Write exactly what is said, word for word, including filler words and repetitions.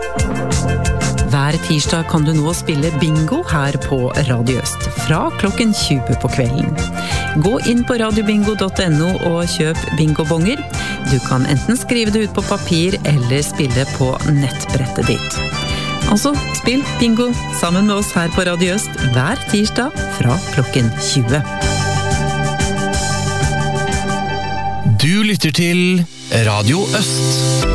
Hver tirsdag kan du nå spille bingo her på Radio Øst, fra klokken tjue på kvelden. Gå inn på radiobingo punktum no og kjøp bingobonger. Du kan enten skrive det ut på papir eller spille på nettbrettet ditt. Altså, spill bingo sammen med oss her på Radio Øst hver tirsdag fra klokken tjue. Du lytter til Radio Øst.